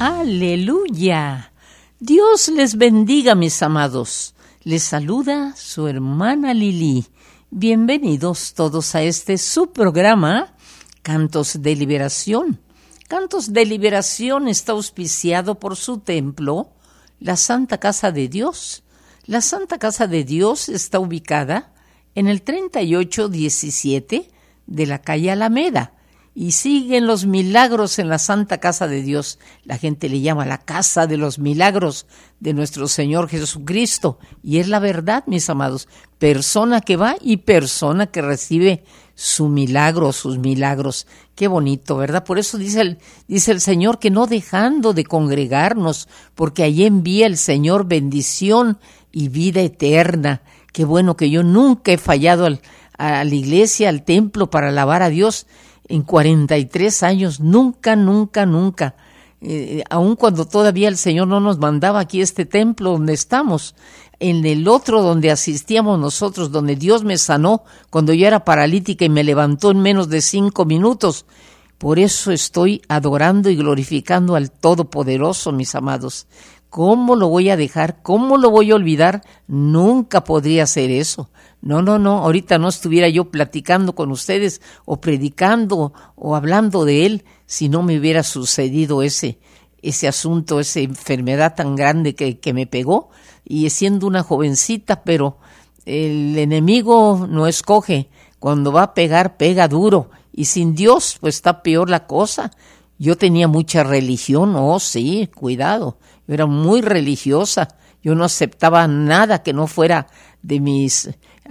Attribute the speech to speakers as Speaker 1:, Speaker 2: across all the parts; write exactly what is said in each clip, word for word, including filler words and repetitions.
Speaker 1: Aleluya. Dios les bendiga, mis amados. Les saluda su hermana Lili. Bienvenidos todos a este su programa, Cantos de Liberación. Cantos de Liberación está auspiciado por su templo, la Santa Casa de Dios. La Santa Casa de Dios está ubicada en el treinta y ocho diecisiete de la calle Alameda. Y siguen los milagros en la Santa Casa de Dios. La gente le llama la Casa de los Milagros de nuestro Señor Jesucristo. Y es la verdad, mis amados. Persona que va y persona que recibe su milagro, sus milagros. Qué bonito, ¿verdad? Por eso dice el, dice el Señor que no dejando de congregarnos, porque allí envía el Señor bendición y vida eterna. Qué bueno que yo nunca he fallado al, a la iglesia, al templo para alabar a Dios. En cuarenta y tres años, nunca, nunca, nunca, eh, aun cuando todavía el Señor no nos mandaba aquí a este templo donde estamos, en el otro donde asistíamos nosotros, donde Dios me sanó cuando yo era paralítica y me levantó en menos de cinco minutos. Por eso estoy adorando y glorificando al Todopoderoso, mis amados. ¿Cómo lo voy a dejar? ¿Cómo lo voy a olvidar? Nunca podría hacer eso. No, no, no, ahorita no estuviera yo platicando con ustedes o predicando o hablando de él si no me hubiera sucedido ese, ese asunto, esa enfermedad tan grande que, que me pegó. Y siendo una jovencita, pero el enemigo no escoge. Cuando va a pegar, pega duro. Y sin Dios, pues está peor la cosa. Yo tenía mucha religión, oh sí, cuidado. Yo era muy religiosa. Yo no aceptaba nada que no fuera de mis,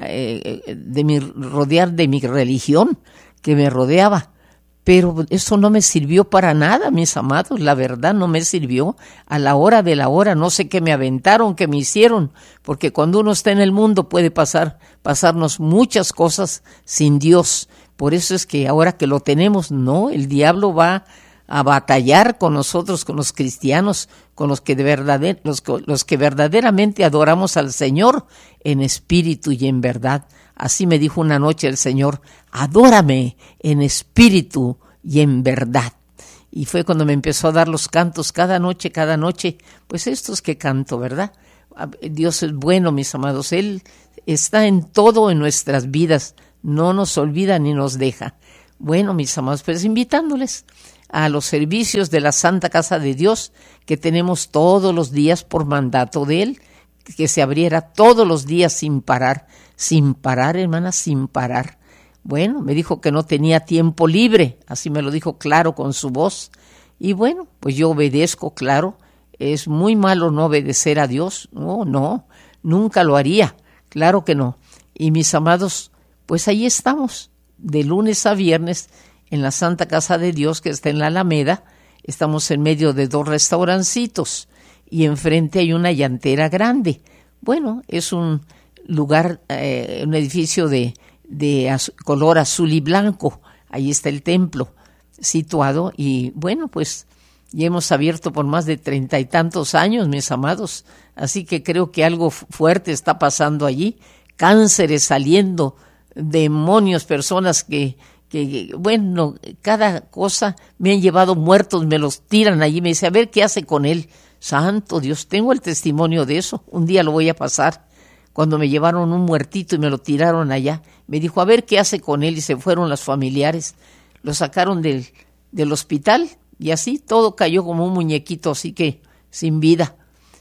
Speaker 1: eh, de mi rodear de mi religión que me rodeaba. Pero eso no me sirvió para nada, mis amados. La verdad no me sirvió. A la hora de la hora, no sé qué me aventaron, qué me hicieron, porque cuando uno está en el mundo puede pasar, pasarnos muchas cosas sin Dios. Por eso es que ahora que lo tenemos, no, el diablo va a batallar con nosotros, con los cristianos, con los que de verdad, los, los que verdaderamente adoramos al Señor en espíritu y en verdad. Así me dijo una noche el Señor: adórame en espíritu y en verdad. Y fue cuando me empezó a dar los cantos cada noche, cada noche, pues estos que canto, ¿verdad? Dios es bueno, mis amados. Él está en todo en nuestras vidas, no nos olvida ni nos deja. Bueno, mis amados, pues invitándoles a los servicios de la Santa Casa de Dios que tenemos todos los días por mandato de Él, que se abriera todos los días sin parar, sin parar, hermana, sin parar. Bueno, me dijo que no tenía tiempo libre, así me lo dijo claro con su voz. Y bueno, pues yo obedezco, claro. Es muy malo no obedecer a Dios. No, no, nunca lo haría, claro que no. Y mis amados, pues ahí estamos, de lunes a viernes, en la Santa Casa de Dios que está en la Alameda. Estamos en medio de dos restaurancitos y enfrente hay una llantera grande. Bueno, es un lugar, eh, un edificio de, de az- color azul y blanco. Ahí está el templo situado y bueno, pues ya hemos abierto por más de treinta y tantos años, mis amados. Así que creo que algo fuerte está pasando allí. Cánceres saliendo, demonios, personas que que, bueno, cada cosa me han llevado muertos, me los tiran allí, me dice, a ver qué hace con él. Santo Dios, tengo el testimonio de eso, un día lo voy a pasar. Cuando me llevaron un muertito y me lo tiraron allá, me dijo, a ver qué hace con él, y se fueron los familiares, lo sacaron del, del hospital, y así todo cayó como un muñequito, así que sin vida.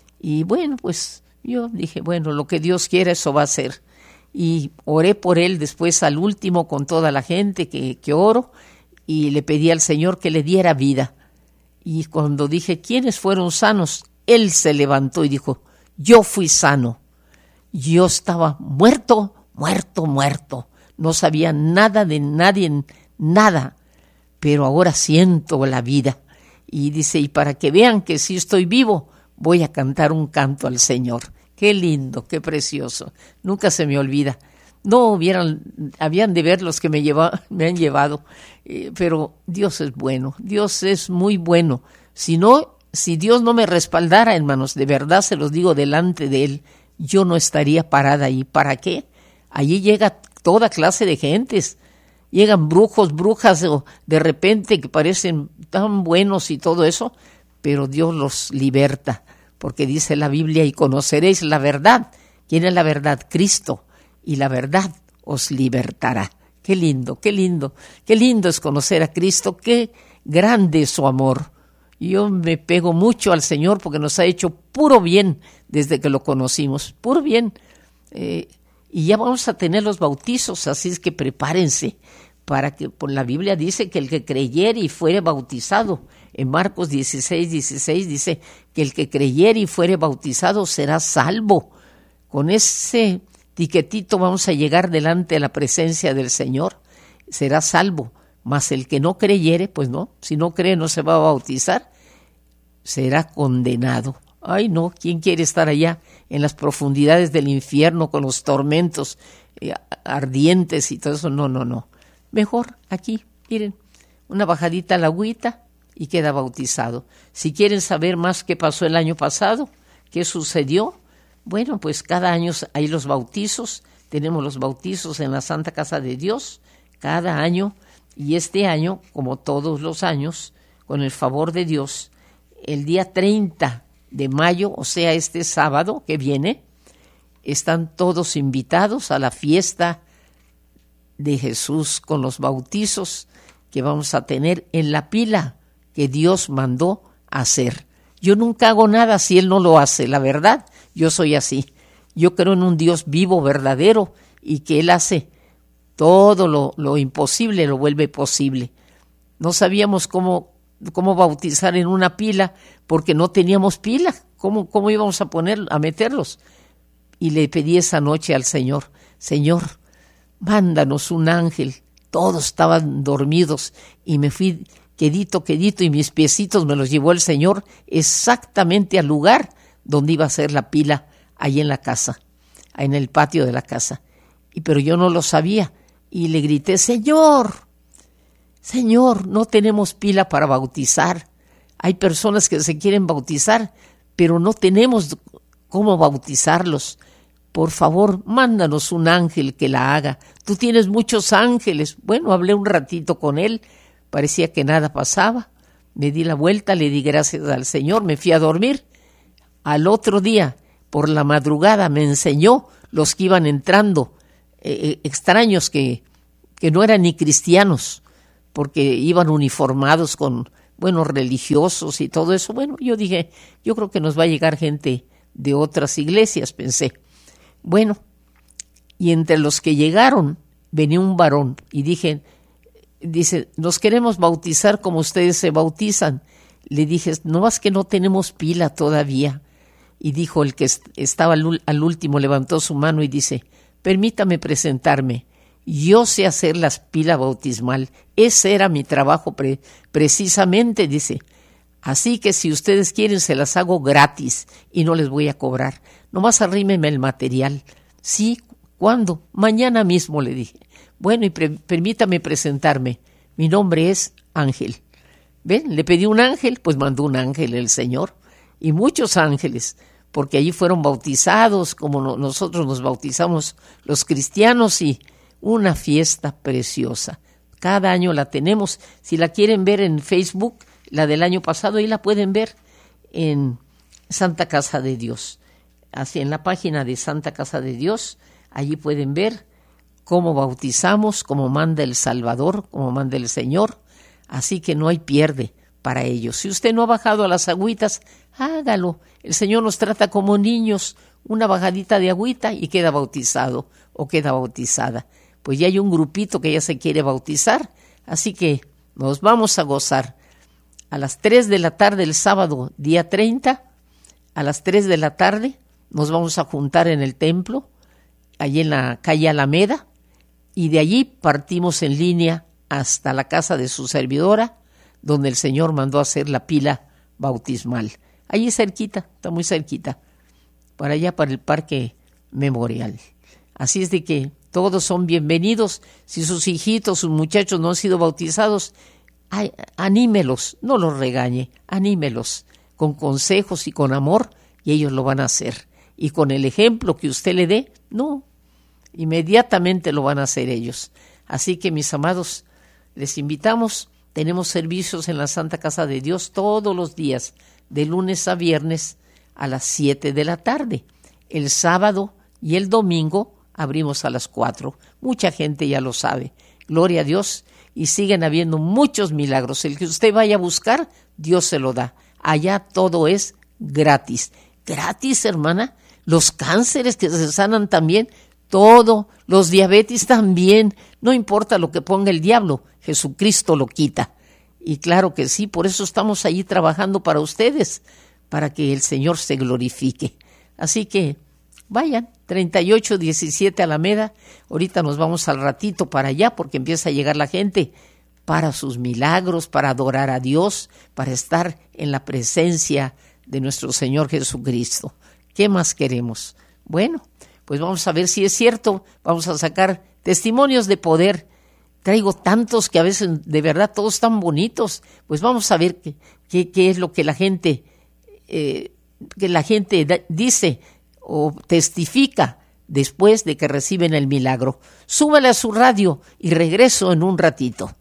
Speaker 1: Y bueno, pues yo dije, bueno, lo que Dios quiera, eso va a ser. Y oré por él después al último con toda la gente que, que oro y le pedí al Señor que le diera vida. Y cuando dije, ¿quiénes fueron sanos? Él se levantó y dijo, yo fui sano. Yo estaba muerto, muerto, muerto. No sabía nada de nadie, nada. Pero ahora siento la vida. Y dice, y para que vean que sí estoy vivo, voy a cantar un canto al Señor. Qué lindo, qué precioso. Nunca se me olvida. No hubieran, habían de ver los que me, lleva, me han llevado. Eh, pero Dios es bueno. Dios es muy bueno. Si no, si Dios no me respaldara, hermanos, de verdad se los digo delante de Él, yo no estaría parada ahí. ¿Para qué? Allí llega toda clase de gentes. Llegan brujos, brujas, o de repente que parecen tan buenos y todo eso. pero Dios los liberta, porque dice la Biblia, y conoceréis la verdad. ¿Quién es la verdad? Cristo, y la verdad os libertará. Qué lindo, qué lindo, qué lindo es conocer a Cristo, qué grande es su amor. Yo me pego mucho al Señor porque nos ha hecho puro bien desde que lo conocimos, puro bien. Eh, y ya vamos a tener los bautizos, así es que prepárense para que, por la Biblia dice que el que creyere y fuere bautizado, en Marcos dieciséis, dieciséis dice que el que creyere y fuere bautizado será salvo. Con ese tiquetito vamos a llegar delante de la presencia del Señor, será salvo. Mas el que no creyere, pues no, si no cree no se va a bautizar, será condenado. Ay no, ¿quién quiere estar allá en las profundidades del infierno con los tormentos eh, ardientes y todo eso? No, no, no. Mejor aquí, miren, una bajadita a la agüita y queda bautizado. Si quieren saber más qué pasó el año pasado, qué sucedió, bueno, pues cada año hay los bautizos, tenemos los bautizos en la Santa Casa de Dios, cada año. Y este año, como todos los años, con el favor de Dios, el día treinta de mayo, o sea, este sábado que viene, están todos invitados a la fiesta de Jesús con los bautizos que vamos a tener en la pila que Dios mandó hacer. Yo nunca hago nada si Él no lo hace, la verdad, yo soy así. Yo creo en un Dios vivo, verdadero, y que Él hace todo lo, lo imposible, lo vuelve posible. No sabíamos cómo, cómo bautizar en una pila porque no teníamos pila. ¿Cómo, cómo íbamos a poner, a meterlos? Y le pedí esa noche al Señor, Señor, mándanos un ángel. Todos estaban dormidos y me fui quedito, quedito y mis piecitos me los llevó el Señor exactamente al lugar donde iba a ser la pila, ahí en la casa, en el patio de la casa. Y pero yo no lo sabía. Y le grité, Señor, Señor, no tenemos pila para bautizar. Hay personas que se quieren bautizar, pero no tenemos cómo bautizarlos. Por favor, mándanos un ángel que la haga. Tú tienes muchos ángeles. Bueno, hablé un ratito con él, parecía que nada pasaba. Me di la vuelta, le di gracias al Señor, me fui a dormir. Al otro día, por la madrugada, me enseñó los que iban entrando, Eh, extraños que, que no eran ni cristianos, porque iban uniformados con, bueno, religiosos y todo eso. Bueno, yo dije, yo creo que nos va a llegar gente de otras iglesias, pensé. Bueno, y entre los que llegaron venía un varón y dije, dice, nos queremos bautizar como ustedes se bautizan. Le dije, no más que no tenemos pila todavía. Y dijo el que estaba al, al último, levantó su mano y dice, permítame presentarme, yo sé hacer la pila bautismal, ese era mi trabajo pre- precisamente, dice, así que si ustedes quieren se las hago gratis y no les voy a cobrar, nomás arrímenme el material. Sí, ¿cuándo? Mañana mismo, le dije. Bueno, y pre- permítame presentarme, mi nombre es Ángel. ¿Ven? Le pedí un ángel, pues mandó un ángel el Señor, y muchos ángeles, porque allí fueron bautizados, como no, nosotros nos bautizamos los cristianos, y una fiesta preciosa. Cada año la tenemos. Si la quieren ver en Facebook, la del año pasado, ahí la pueden ver en Santa Casa de Dios. Así en la página de Santa Casa de Dios, allí pueden ver cómo bautizamos, cómo manda el Salvador, cómo manda el Señor. Así que no hay pierde para ellos. Si usted no ha bajado a las agüitas, hágalo. El Señor nos trata como niños, una bajadita de agüita y queda bautizado o queda bautizada. Pues ya hay un grupito que ya se quiere bautizar, así que nos vamos a gozar. A las tres de la tarde el sábado, día treinta, a las tres de la tarde nos vamos a juntar en el templo, allí en la calle Alameda, y de allí partimos en línea hasta la casa de su servidora, donde el Señor mandó hacer la pila bautismal. Allí cerquita, está muy cerquita, para allá, para el Parque Memorial. Así es de que todos son bienvenidos. Si sus hijitos, sus muchachos no han sido bautizados, ay, anímelos, no los regañe, anímelos con consejos y con amor, y ellos lo van a hacer. Y con el ejemplo que usted le dé, no, inmediatamente lo van a hacer ellos. Así que, mis amados, les invitamos tenemos servicios en la Santa Casa de Dios todos los días, de lunes a viernes a las siete de la tarde. El sábado y el domingo abrimos a las cuatro. Mucha gente ya lo sabe. Gloria a Dios. Y siguen habiendo muchos milagros. El que usted vaya a buscar, Dios se lo da. Allá todo es gratis. Gratis, hermana. Los cánceres que se sanan también, todo. Los diabetes también. No importa lo que ponga el diablo, Jesucristo lo quita. Y claro que sí, por eso estamos allí trabajando para ustedes, para que el Señor se glorifique. Así que vayan, treinta y ocho diecisiete Alameda. Ahorita nos vamos al ratito para allá porque empieza a llegar la gente para sus milagros, para adorar a Dios, para estar en la presencia de nuestro Señor Jesucristo. ¿Qué más queremos? Bueno, pues vamos a ver si es cierto. Vamos a sacar testimonios de poder. Traigo tantos que a veces de verdad todos están bonitos. Pues vamos a ver qué, qué, qué es lo que la gente, eh, que la gente da, dice o testifica después de que reciben el milagro. Súbale a su radio y regreso en un ratito.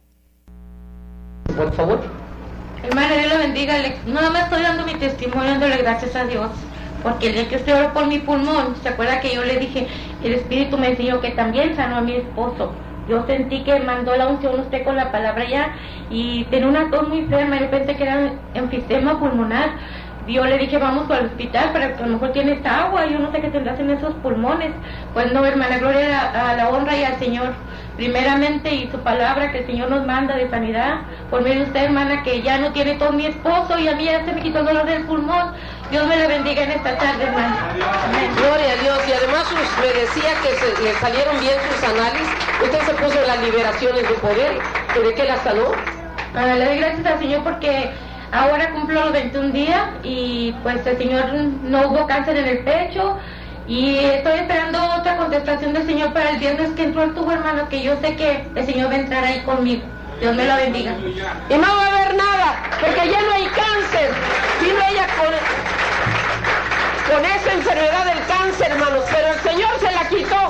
Speaker 2: Por favor.
Speaker 3: Hermana, Dios la bendiga. Le, nada más estoy dando mi testimonio, dándole gracias a Dios. Porque el día que usted oró por mi pulmón, ¿se acuerda que yo le dije? El Espíritu me enseñó que también sanó a mi esposo. Yo sentí que mandó la unción usted con la palabra ya y tenía una tos muy enferma. Yo pensé que era enfisema pulmonar. Yo le dije, vamos al hospital para que a lo mejor tienes agua. Yo no sé qué tendrás en esos pulmones. Pues no, hermana, gloria a la, a la honra y al Señor. Primeramente, y su palabra que el Señor nos manda de sanidad. Por medio de usted, hermana, que ya no tiene todo mi esposo y a mí ya se me quitó el dolor del pulmón. Dios me la bendiga en esta tarde, hermana. Amén.
Speaker 2: Gloria a Dios. Y además me decía que se, le salieron bien sus análisis. Usted se puso las liberaciones de poder. ¿De qué la sanó?
Speaker 3: Ah, le doy gracias al Señor porque ahora cumplo los veintiún días y pues el Señor no hubo cáncer en el pecho. Y estoy esperando otra contestación del Señor para el viernes que entró el tubo, hermano, que yo sé que el Señor va a entrar ahí conmigo. Dios me la bendiga.
Speaker 2: Y no va a haber nada, porque ya no hay cáncer. Vino ella con, con esa enfermedad del cáncer, hermanos, pero el Señor se la quitó.